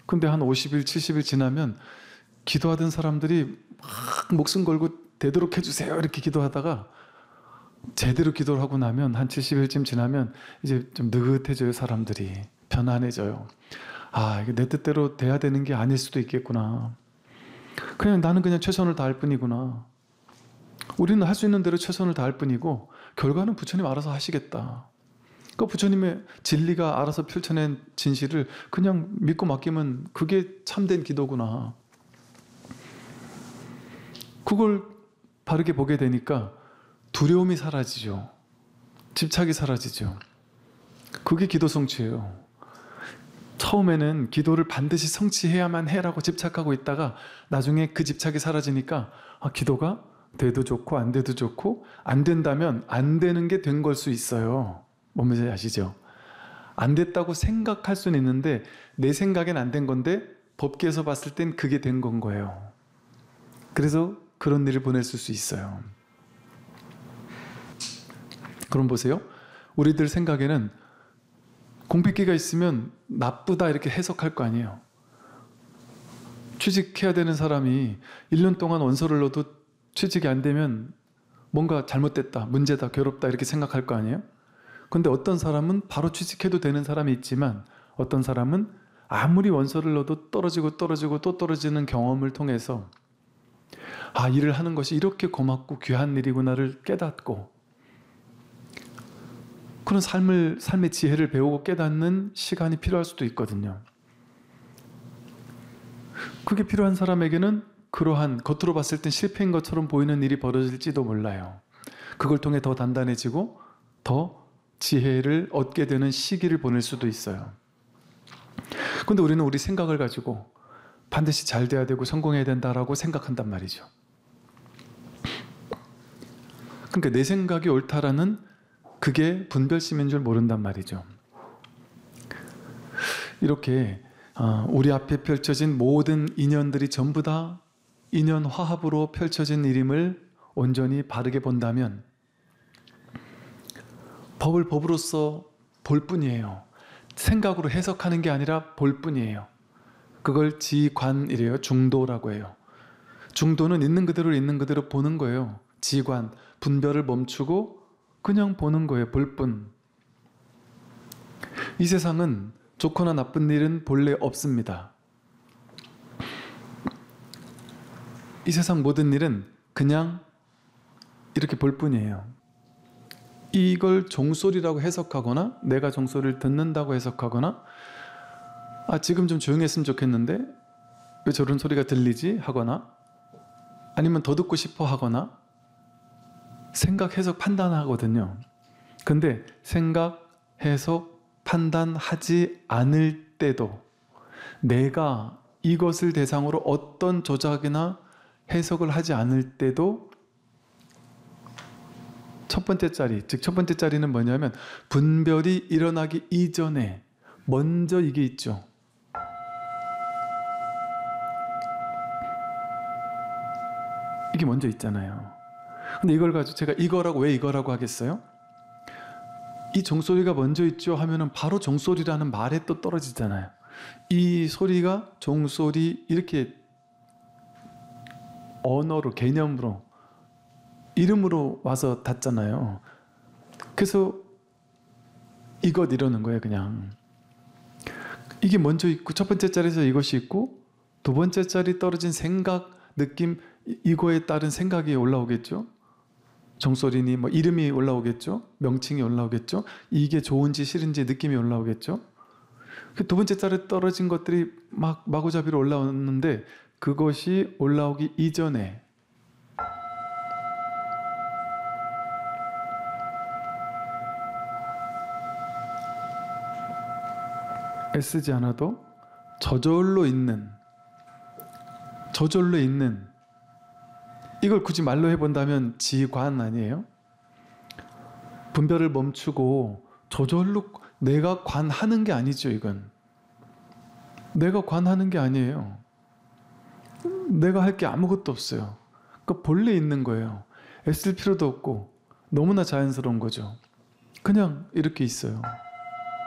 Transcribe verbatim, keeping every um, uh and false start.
근데 한 오십 일, 칠십 일 지나면 기도하던 사람들이 막 목숨 걸고 되도록 해주세요 이렇게 기도하다가 제대로 기도를 하고 나면 한 칠십 일쯤 지나면 이제 좀 느긋해져요. 사람들이 편안해져요. 아, 이게 내 뜻대로 돼야 되는 게 아닐 수도 있겠구나. 그냥 나는 그냥 최선을 다할 뿐이구나. 우리는 할 수 있는 대로 최선을 다할 뿐이고 결과는 부처님 알아서 하시겠다. 그 부처님의 진리가 알아서 펼쳐낸 진실을 그냥 믿고 맡기면 그게 참된 기도구나. 그걸 바르게 보게 되니까 두려움이 사라지죠. 집착이 사라지죠. 그게 기도 성취예요. 처음에는 기도를 반드시 성취해야만 해라고 집착하고 있다가 나중에 그 집착이 사라지니까 아, 기도가 돼도 좋고 안 돼도 좋고 안 된다면 안 되는 게 된 걸 수 있어요. 뭔지 아시죠? 안 됐다고 생각할 수는 있는데 내 생각엔 안 된 건데 법계에서 봤을 땐 그게 된 건 거예요. 그래서 그런 일을 보냈을 수 있어요. 그럼 보세요. 우리들 생각에는 공백기가 있으면 나쁘다 이렇게 해석할 거 아니에요. 취직해야 되는 사람이 일 년 동안 원서를 넣어도 취직이 안 되면 뭔가 잘못됐다, 문제다, 괴롭다 이렇게 생각할 거 아니에요. 근데 어떤 사람은 바로 취직해도 되는 사람이 있지만 어떤 사람은 아무리 원서를 넣어도 떨어지고 떨어지고 또 떨어지는 경험을 통해서 아, 일을 하는 것이 이렇게 고맙고 귀한 일이구나를 깨닫고 그런 삶을, 삶의 지혜를 배우고 깨닫는 시간이 필요할 수도 있거든요. 그게 필요한 사람에게는 그러한 겉으로 봤을 땐 실패인 것처럼 보이는 일이 벌어질지도 몰라요. 그걸 통해 더 단단해지고 더 지혜를 얻게 되는 시기를 보낼 수도 있어요. 근데 우리는 우리 생각을 가지고 반드시 잘 돼야 되고 성공해야 된다라고 생각한단 말이죠. 그러니까 내 생각이 옳다라는 그게 분별심인 줄 모른단 말이죠. 이렇게 우리 앞에 펼쳐진 모든 인연들이 전부 다 인연 화합으로 펼쳐진 일임을 온전히 바르게 본다면 법을 법으로서 볼 뿐이에요. 생각으로 해석하는 게 아니라 볼 뿐이에요. 그걸 지관이래요. 중도라고 해요. 중도는 있는 그대로 있는 그대로 보는 거예요. 지관, 분별을 멈추고 그냥 보는 거예요. 볼 뿐. 이 세상은 좋거나 나쁜 일은 본래 없습니다. 이 세상 모든 일은 그냥 이렇게 볼 뿐이에요. 이걸 종소리라고 해석하거나 내가 종소리를 듣는다고 해석하거나 아, 지금 좀 조용했으면 좋겠는데 왜 저런 소리가 들리지? 하거나 아니면 더 듣고 싶어 하거나 생각, 해석, 판단하거든요. 근데 생각, 해석, 판단하지 않을 때도 내가 이것을 대상으로 어떤 조작이나 해석을 하지 않을 때도 첫 번째 자리, 즉 첫 번째 자리는 뭐냐면 분별이 일어나기 이전에 먼저 이게 있죠. 이게 먼저 있잖아요. 근데 이걸 가지고 제가 이거라고 왜 이거라고 하겠어요? 이 종소리가 먼저 있죠 하면은 바로 종소리라는 말에 또 떨어지잖아요. 이 소리가 종소리 이렇게 언어로, 개념으로, 이름으로 와서 닿잖아요. 그래서 이것 이러는 거예요, 그냥. 이게 먼저 있고 첫 번째 자리에서 이것이 있고 두 번째 자리 떨어진 생각, 느낌, 이거에 따른 생각이 올라오겠죠. 종소리니 뭐 이름이 올라오겠죠. 명칭이 올라오겠죠. 이게 좋은지 싫은지 느낌이 올라오겠죠. 그 두 번째 자리에 떨어진 것들이 막 마구잡이로 올라오는데 그것이 올라오기 이전에 애쓰지 않아도 저절로 있는 저절로 있는 이걸 굳이 말로 해본다면 지관 아니에요? 분별을 멈추고 저절로 내가 관하는 게 아니죠. 이건 내가 관하는 게 아니에요. 내가 할 게 아무것도 없어요. 그러니까 본래 있는 거예요. 애쓸 필요도 없고 너무나 자연스러운 거죠. 그냥 이렇게 있어요.